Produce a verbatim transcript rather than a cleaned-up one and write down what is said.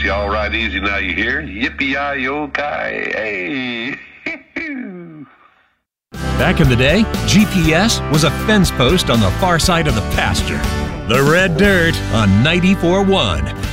you all right easy now, you hear? Yippee-yi-yo-ki, hey. Back in the day, G P S was a fence post on the far side of the pasture. The Red Dirt on ninety-four point one.